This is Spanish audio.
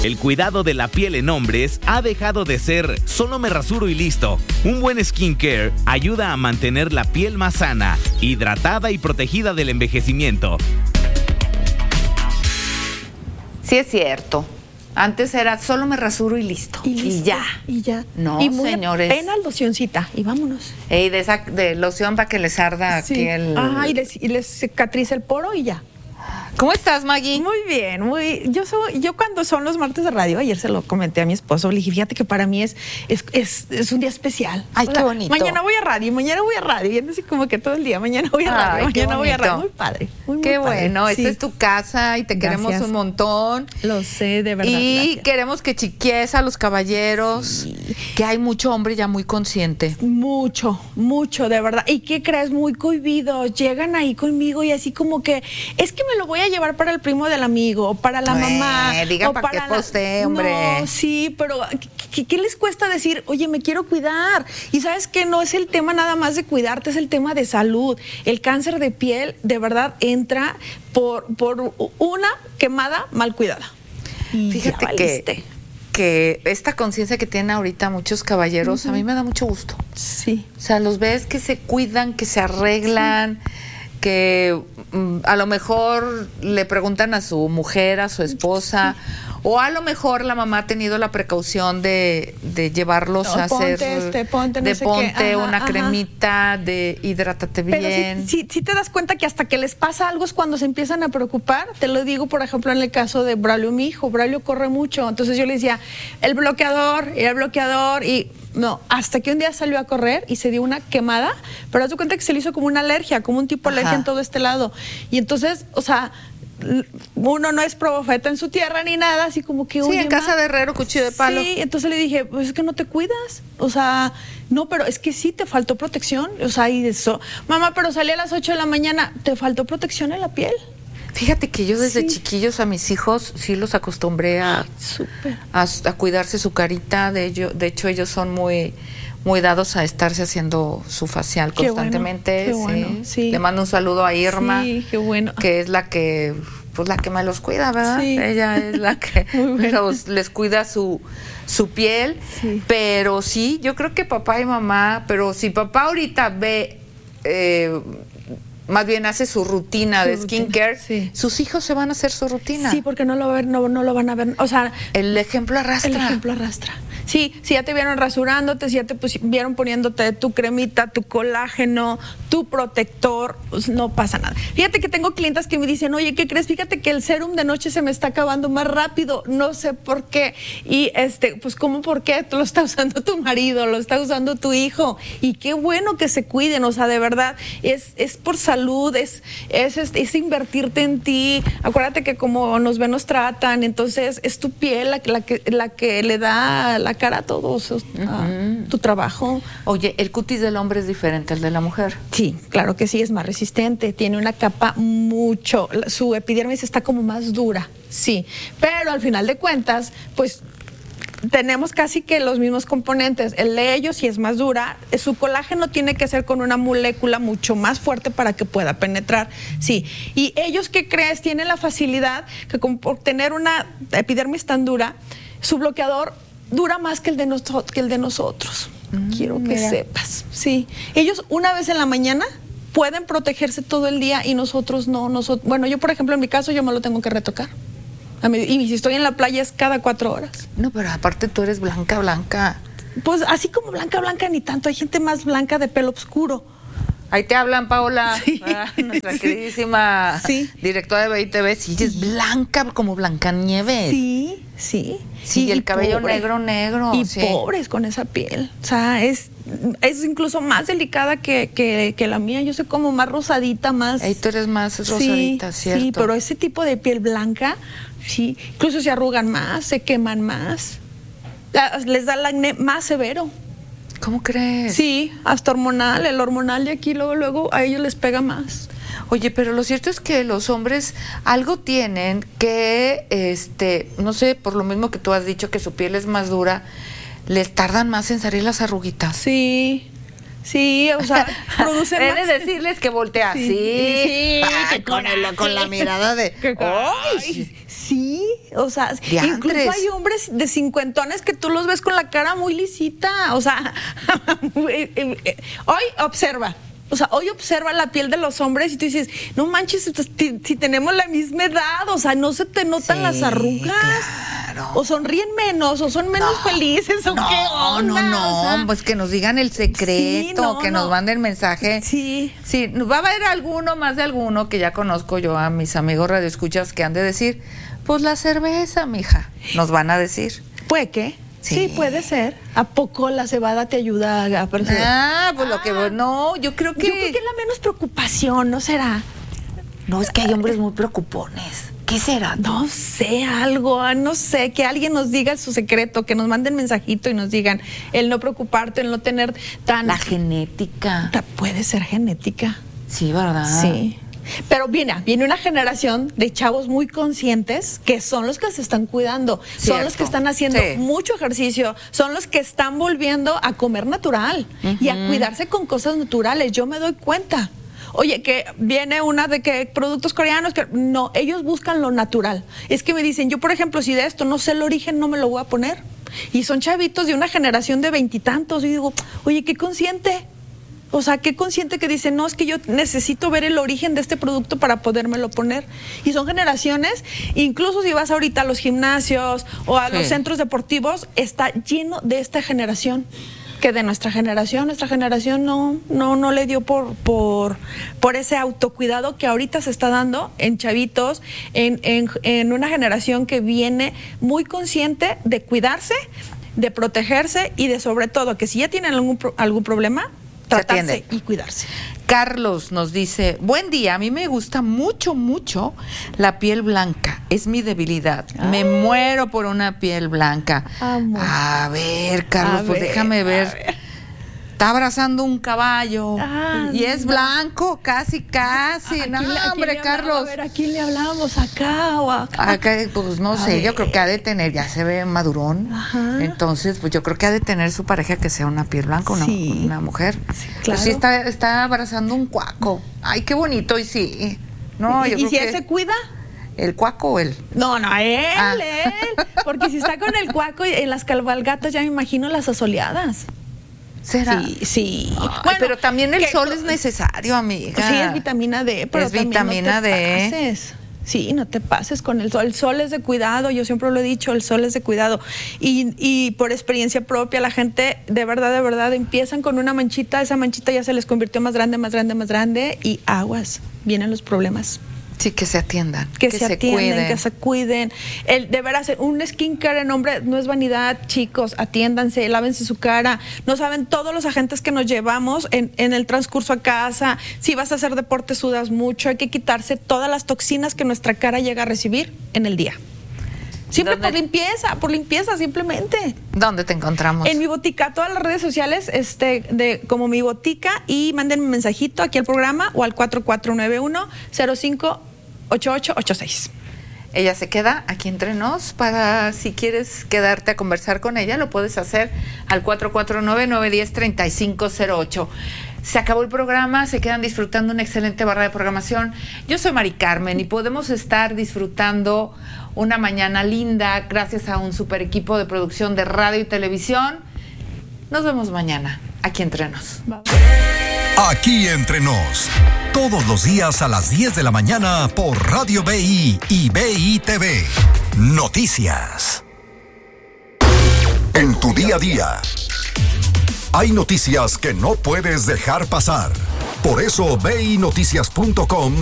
El cuidado de la piel en hombres ha dejado de ser solo me rasuro y listo. Un buen skincare ayuda a mantener la piel más sana, hidratada y protegida del envejecimiento. Sí es cierto. Antes era solo me rasuro y listo. Y ya. Y ya. No, y muy señores. Apenas locioncita y vámonos. Y de loción para que les arda Sí. aquí el... Ajá, y les cicatriza el poro y ya. ¿Cómo estás, Maggie? Muy bien, yo cuando son los martes de radio, ayer se lo comenté a mi esposo, le dije, fíjate que para mí es un día especial. Ay, qué bonito. Mañana voy a radio, y ando así como que todo el día, mañana voy a radio, mañana voy a radio. Muy padre, muy qué padre. bueno, Sí. esta es tu casa y te queremos un montón. Lo sé, de verdad. Y gracias. queremos que chiquies a los caballeros, Sí. que hay mucho hombre ya muy consciente. Mucho, de verdad. ¿Y qué crees? Muy cohibidos. Llegan ahí conmigo y así como que, es que me lo voy a llevar para el primo del amigo, o para la mamá. Diga o para qué poste, hombre. No, sí, pero ¿qué les cuesta decir, oye, me quiero cuidar? Y sabes que no es el tema nada más de cuidarte, es el tema de salud. El cáncer de piel, de verdad, entra por una quemada mal cuidada. Y Fíjate que esta conciencia que tienen ahorita muchos caballeros, a mí me da mucho gusto. Sí. O sea, los ves que se cuidan, que se arreglan, que a lo mejor le preguntan a su mujer, a su esposa, o a lo mejor la mamá ha tenido la precaución de llevarlos a hacer ponte una cremita, de hidrátate bien. Pero si te das cuenta que hasta que les pasa algo es cuando se empiezan a preocupar. Te lo digo, por ejemplo, en el caso de Braulio, mi hijo. Braulio corre mucho, entonces yo le decía, el bloqueador, y no, hasta que un día salió a correr y se dio una quemada, pero haz de cuenta que se le hizo como una alergia, como un tipo de alergia en todo este lado. Y entonces, o sea, uno no es profeta en su tierra ni nada, así como que... Sí, en casa de herrero, cuchillo de palo. Sí, entonces le dije, pues es que no te cuidas, o sea, no, pero es que sí, te faltó protección, o sea, y eso, mamá, pero salí a las 8 de la mañana, te faltó protección en la piel. Fíjate que yo desde chiquillos a mis hijos sí los acostumbré a cuidarse su carita. De hecho, ellos son muy dados a estarse haciendo su facial constantemente. Qué bueno, sí. Le mando un saludo a Irma, qué bueno. que es la que me los cuida, ¿verdad? Sí. Ella es la que les cuida su piel. Sí. Pero sí, yo creo que papá y mamá, pero si papá ahorita ve... más bien hace su rutina de skincare, sus hijos se van a hacer su rutina. Sí, porque no lo van a ver, o sea... El ejemplo arrastra. Sí, si ya te vieron rasurándote, si ya te vieron poniéndote tu cremita, tu colágeno, tu protector, pues no pasa nada. Fíjate que tengo clientas que me dicen, oye, ¿qué crees? Fíjate que el serum de noche se me está acabando más rápido, no sé por qué. Y pues ¿cómo por qué? Lo está usando tu marido, lo está usando tu hijo. Y qué bueno que se cuiden, o sea, de verdad, es por salud, es invertirte en ti. Acuérdate que como nos ven, nos tratan, entonces es tu piel la que le da la cara a todos, tu trabajo. Oye, ¿el cutis del hombre es diferente al de la mujer? Sí, claro que sí, es más resistente, tiene una capa su epidermis está como más dura, sí, pero al final de cuentas, pues tenemos casi que los mismos componentes. El de ellos sí es más dura, su colágeno tiene que ser con una molécula mucho más fuerte para que pueda penetrar, sí. Y ellos, ¿qué crees? Tienen la facilidad que por tener una epidermis tan dura, su bloqueador dura más que el de nosotros. Quiero que sepas, sí. Ellos una vez en la mañana pueden protegerse todo el día y nosotros no. Bueno, yo por ejemplo en mi caso yo me lo tengo que retocar. Y si estoy en la playa es cada 4 horas. No, pero aparte tú eres blanca. Pues así como blanca ni tanto. Hay gente más blanca de pelo oscuro. Ahí te hablan, Paola, sí, nuestra queridísima directora de BITV. Sí, es blanca como Blancanieves. Sí, y el cabello negro. Y pobres con esa piel. O sea, es incluso más delicada que la mía. Yo soy como más rosadita, más... Ahí tú eres más rosadita, ¿cierto? Sí, pero ese tipo de piel blanca, sí, incluso se arrugan más, se queman más. Les da el acné más severo. ¿Cómo crees? Sí, hasta hormonal. El hormonal de aquí luego a ellos les pega más. Oye, pero lo cierto es que los hombres algo tienen que, no sé, por lo mismo que tú has dicho que su piel es más dura, les tardan más en salir las arruguitas. Sí, o sea, producen más. He de decirles que voltea así. Sí, con la mirada de... ¡Ay! Sí, o sea, Diantres. incluso hay hombres de cincuentones que tú los ves con la cara muy lisita, o sea, hoy observa la piel de los hombres y tú dices, no manches, si tenemos la misma edad, o sea, no se te notan las arrugas. Claro. O sonríen menos, o son menos felices, o qué onda. No, o sea, pues que nos digan el secreto, nos manden mensaje. Sí. Sí, va a haber más de alguno que ya conozco yo a mis amigos radioescuchas que han de decir, pues la cerveza, mija, nos van a decir. ¿Puede qué? Sí, puede ser. ¿A poco la cebada te ayuda a percibir? Yo creo que es la menos preocupación, ¿no será? No, es que hay hombres muy preocupones. ¿Qué será? No sé, no sé, que alguien nos diga su secreto, que nos manden mensajito y nos digan el no preocuparte, el no tener tan... La genética. Puede ser genética. Sí, ¿verdad? Sí. Pero viene una generación de chavos muy conscientes que son los que se están cuidando, son los que están haciendo mucho ejercicio, son los que están volviendo a comer natural y a cuidarse con cosas naturales. Yo me doy cuenta. Oye, que viene una de que productos coreanos, que no, ellos buscan lo natural. Es que me dicen, yo por ejemplo, si de esto no sé el origen, no me lo voy a poner. Y son chavitos de una generación de 20 y tantos. Y digo, oye, qué consciente. O sea, qué consciente que dice, no, es que yo necesito ver el origen de este producto para podérmelo poner. Y son generaciones, incluso si vas ahorita a los gimnasios o a los centros deportivos, está lleno de esta generación. Que de nuestra generación no le dio por ese autocuidado que ahorita se está dando en chavitos, en una generación que viene muy consciente de cuidarse, de protegerse y de sobre todo que si ya tienen algún problema, tratarse y cuidarse. Carlos nos dice, buen día, a mí me gusta mucho la piel blanca, es mi debilidad. Me muero por una piel blanca. Amor. A ver, Carlos, déjame ver. Está abrazando un caballo y es blanco, casi. Carlos. A ver, ¿a quién le hablamos? ¿Acá o acá? Acá, pues no sé, yo creo que ha de tener, ya se ve madurón. Ajá. Entonces, pues yo creo que ha de tener su pareja que sea una piel blanca, una mujer. Sí, claro. Pues sí, está abrazando un cuaco. Ay, qué bonito, y sí. No, yo ¿Y creo si que... él se cuida? ¿El cuaco o él? No, él. Porque si está con el cuaco y en las cabalgatas, ya me imagino las asoleadas. ¿Será? Sí. Bueno, pero también el sol es necesario, amiga. Sí, es vitamina D, pero es vitamina D. Pases. Sí, no te pases con el sol. El sol es de cuidado, yo siempre lo he dicho, el sol es de cuidado. Y por experiencia propia, la gente de verdad empiezan con una manchita, esa manchita ya se les convirtió más grande y aguas, vienen los problemas. Sí, que se atiendan, que se atiendan, que se cuiden. De veras, un skincare en hombre no es vanidad, chicos, atiéndanse, lávense su cara. No saben todos los agentes que nos llevamos en el transcurso a casa. Si vas a hacer deporte, sudas mucho, hay que quitarse todas las toxinas que nuestra cara llega a recibir en el día. Siempre por limpieza, simplemente. ¿Dónde te encontramos? En Mi Botica, todas las redes sociales, como Mi Botica, y mándenme un mensajito aquí al programa o al 4491-058886. Ella se queda aquí entre nos para, si quieres quedarte a conversar con ella, lo puedes hacer al 449-910-3508. Se acabó el programa, se quedan disfrutando una excelente barra de programación. Yo soy Mari Carmen y podemos estar disfrutando una mañana linda gracias a un super equipo de producción de radio y televisión. Nos vemos mañana, aquí entre nos. Aquí entre nos, todos los días a las 10 de la mañana por Radio BI y BI TV. Noticias. En tu día a día, hay noticias que no puedes dejar pasar. Por eso, BINoticias.com